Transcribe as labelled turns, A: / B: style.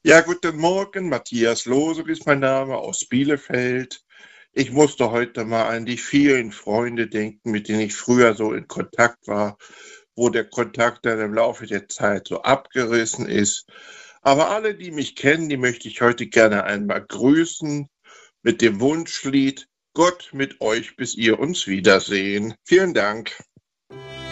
A: Ja, guten Morgen. Matthias Losig ist mein Name aus Bielefeld. Ich musste heute mal an die vielen Freunde denken, mit denen ich früher so in Kontakt war, wo der Kontakt dann im Laufe der Zeit so abgerissen ist. Aber alle, die mich kennen, die möchte ich heute gerne einmal grüßen mit dem Wunschlied Gott mit euch, bis ihr uns wiedersehen. Vielen Dank.